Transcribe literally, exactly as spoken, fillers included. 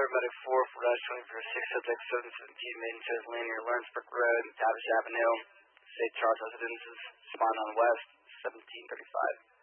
Medic four, four dash twenty-four six, subject seven seventeen, Maiden Says Lane near Lawrenceburg Road, Tavish Avenue, Saint Charles Residences, spawn on west, seventeen thirty-five.